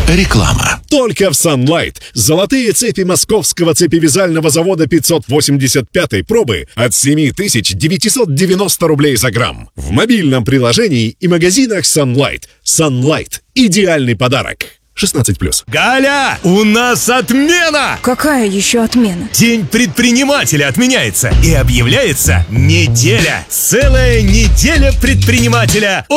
Реклама. Только в Sunlight. Золотые цепи московского цепевязального завода 585 пробы от 7990 рублей за грамм. В мобильном приложении и магазинах Sunlight. Sunlight. Идеальный подарок. 16+. Галя, у нас отмена! Какая еще отмена? День предпринимателя отменяется и объявляется неделя. Целая неделя предпринимателя.